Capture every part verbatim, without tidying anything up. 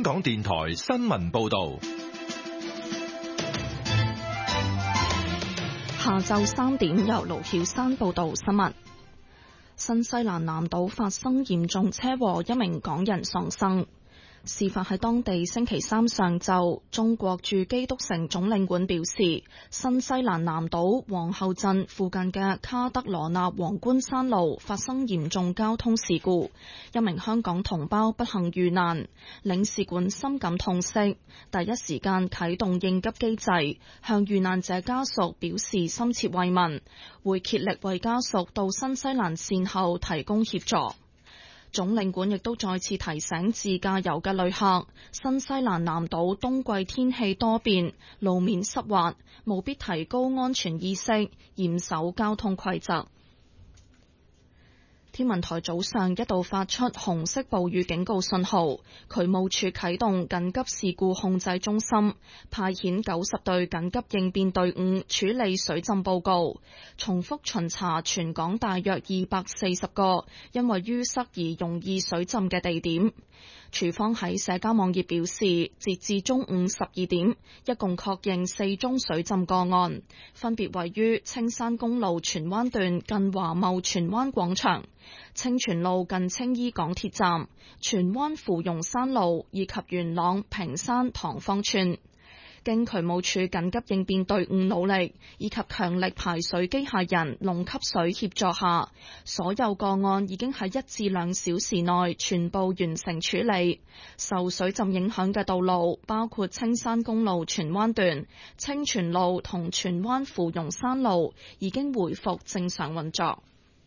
香港電台新聞報道。 下晝三點，由盧曉山報道新聞。新西蘭南島發生嚴重車禍，一名港人喪生。事發喺當地星期三上晝，中國駐基督城總領館表示，新西蘭南島皇后鎮附近嘅卡德羅納皇冠山路發生嚴重交通事故，一名香港同胞不幸遇難，領事館深感痛惜，第一時間啟動應急機制，向遇難者家屬表示深切慰問，會竭力為家屬到新西蘭善後提供協助。總領館亦都再次提醒自駕遊嘅旅客，新西蘭南島冬季天氣多變，路面濕滑，務必提高安全意識，嚴守交通規則。天文台早上一度發出紅色暴雨警告信號，渠務處啟動緊急事故控制中心，派遣九十隊緊急應變隊伍處理水浸報告，重複巡查全港大約二百四十個因為淤塞而容易水浸嘅地點。署方喺社交網頁表示，截至中午十二點，一共確認四宗水浸個案，分別位於青山公路荃灣段近華茂荃灣廣場、清泉路近青衣港鐵站、荃灣芙蓉山路以及元朗屏山塘坊村。經渠務處緊急應變隊伍努力以及強力排水機械人龍吸水協助下，所有個案已經喺一至兩小時內全部完成處理。受水浸影響嘅道路包括青山公路荃灣段、清泉路同荃灣芙蓉山路，已經回復正常運作。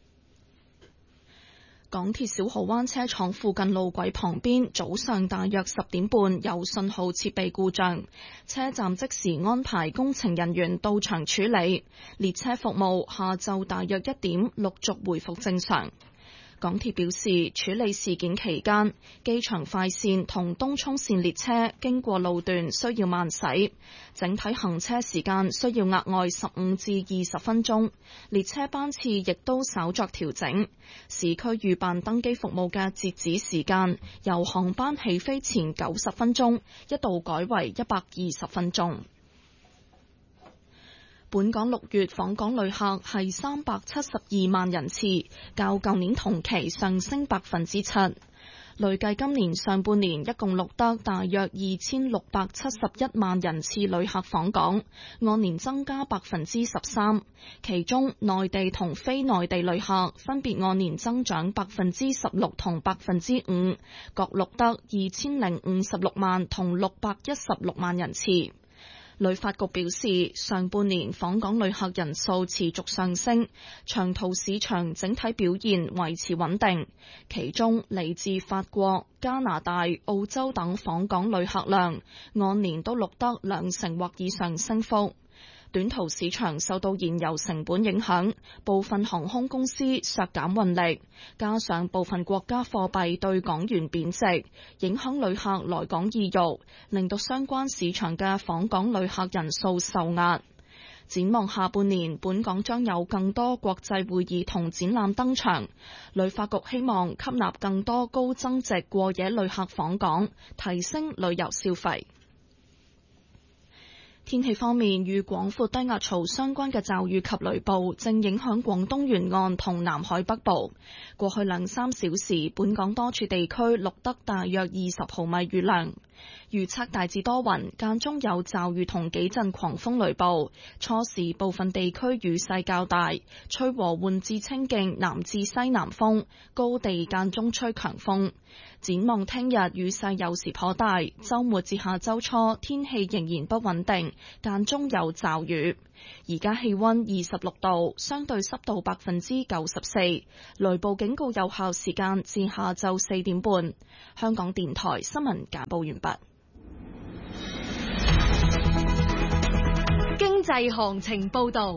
港鐵小蠔灣車廠附近路軌旁邊，早上大約十點半有信號設備故障，車站即時安排工程人員到場處理，列車服務下晝大約一點陸續回復正常。港鐵表示，處理事件期間，機場快線同東涌線列車經過路段需要慢駛，整體行車時間需要額外十五至二十分鐘，列車班次亦都稍作調整。市區預辦登機服務嘅截止時間由航班起飛前九十分鐘一度改為一百二十分鐘。本港六月訪港旅客係三百七十二萬人次，較舊年同期上升百分之七。累計今年上半年一共錄得大約二千六百七十一萬人次旅客訪港，按年增加百分之十三。其中內地同非內地旅客分別按年增長百分之十六同百分之五，各錄得二千零五十六萬同六百一十六萬人次。旅發局表示，上半年訪港旅客人數持續上升，長途市場整體表現維持穩定，其中嚟自法國、加拿大、澳洲等訪港旅客量按年都錄得兩成或以上升幅。短途市場受到燃油成本影響，部分航空公司削減運力，加上部分國家貨幣對港元貶值，影響旅客來港意欲，令到相關市場嘅訪港旅客人數受壓。展望下半年，本港將有更多國際會議同展覽登場，旅發局希望吸納更多高增值過夜旅客訪港，提升旅遊消費。天氣方面，與廣闊低壓槽相關嘅驟雨及雷暴正影響廣東沿岸同南海北部。過去兩三小時，本港多處地區錄得大約二十毫米雨量。預測大致多雲，間中有驟雨同幾陣狂風雷暴。初時部分地區雨勢較大，吹和緩至清勁南至西南風，高地間中吹強風。展望聽日雨勢有時頗大，週末至下週初天氣仍然不穩定，間中有驟雨。而家氣溫二十六度，相對濕度百分之九十四，雷暴警告有效時間至下晝四點半。香港電台新聞簡報完畢。 經濟行情報道。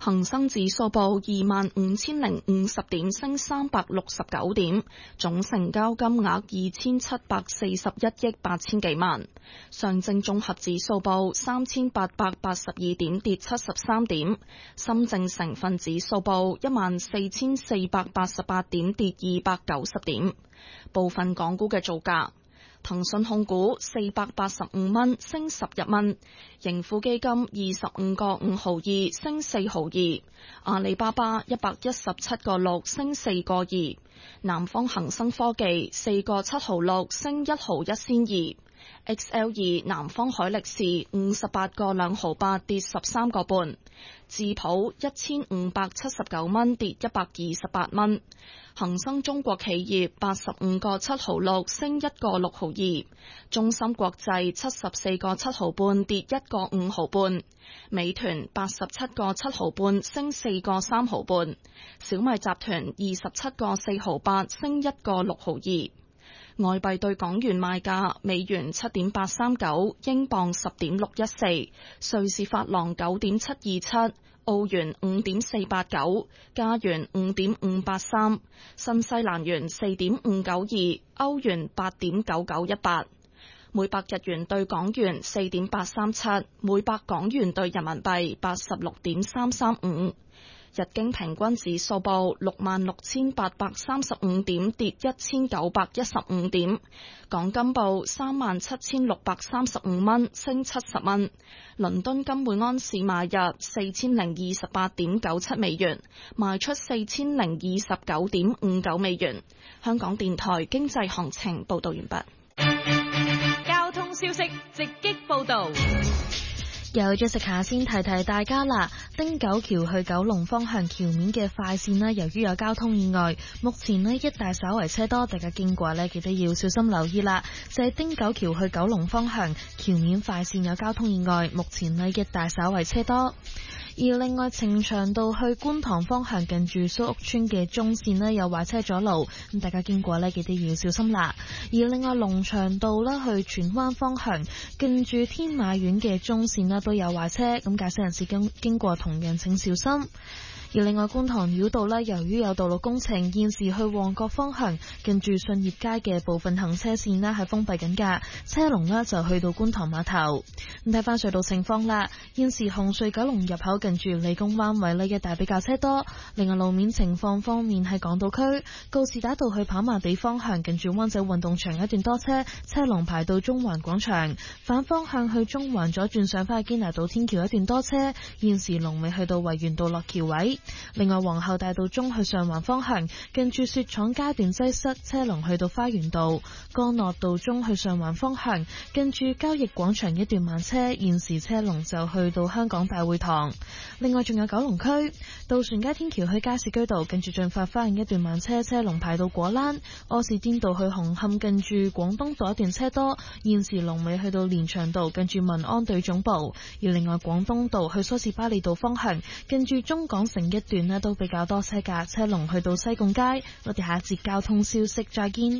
恒生指數報二萬五千零五十點，升三百六十九點，總成交金額二千七百四十一億八千幾萬。上證綜合指數報三千八百八十二點，跌七十三點。深證成分指數報一萬四千四百八十八點，跌二百九十點。部分港股嘅造價。騰訊控股四百八十五蚊，升十一蚊；盈富基金二十五個五毫二，升四毫二；阿里巴巴一百一十七個六，升四個二；南方恒生科技四個七毫六，升一毫一仙二；X L 二南方海力士五十八個兩毫八，跌十三個半；智普一千五百七十九蚊，跌一百二十八蚊。恒生中國企業八十五個七毫六，升一個六毫二；中芯國際七十四個七毫半，跌一個五毫半；美團八十七個七毫半，升四個三毫半；小米集團二十七個四毫八，升一個六毫二。外幣對港元賣價：美元七點八三九，英鎊十點六一四，瑞士法郎九點七二七。澳元五點四八九，加元五點五八三，新西蘭元四點五九二，歐元八點九九一八，每百日元對港元四點八三七，每百港元對人民幣八十六點三三五。日經平均指數報六萬六千八百三十五點，跌一千九百一十五點。港金報三萬七千六百三十五蚊，升七十蚊。倫敦金每安士買入四千零二十八點九七美元，賣出四千零二十九點五九美元。香港電台經濟行情報道完畢。 交通消息直擊報道。 有咗食下先提提大家啦，汀九橋去九龍方向橋面嘅快線呢，由於有交通意外，目前呢一帶稍為車多，大家經過呢記得要小心留意啦。就係汀九橋去九龍方向橋面快線有交通意外，目前呢一帶稍為車多。而另外呈祥道去觀塘方向近住蘇屋村嘅中線呢有壞車阻路，咁大家經過呢記得要小心啦。而另外龍翔道呢去荃灣方向近住天馬苑嘅中線呢都有壞車，咁駕駛人士經經過同樣請小心。而另外觀塘繞道呢由於有道路工程，現時去旺角方向近住信業街嘅部分行車線呢係封閉緊㗎，車龍呢就去到觀塘碼頭。咁睇翻隧道情況啦，現時紅隧九龍入口近住理工灣位呢一帶比較車多。另外路面情況方面，喺港島區告士打道去跑馬地方向近住灣仔運動場一段多車，車龍排到中環廣場。反方向去中環左轉上返去堅拿道天橋一段多車，現時龍尾去到維園道落橋位。另外皇后大道中去上環方向近住雪廠街段擠塞，車龍去到花園道。干諾道中去上環方向近住交易廣場一段慢車，現時車龍就去到香港大會堂。另外仲有九龍區渡船街天橋去加士居道近住駿發花園一段慢車，車龍排到果欄。柯士甸道去紅磡近住廣東道一段車多，現時龍尾去到連翔道近住民安隊總部。而另外廣東道去梳士巴利道方向近住中港城一段呢都比較多車架，車龍去到西貢街。我哋下一節交通消息再見。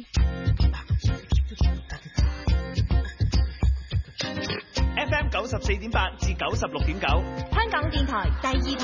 F M 九十四點八至九十六點九， 香港電台第二台。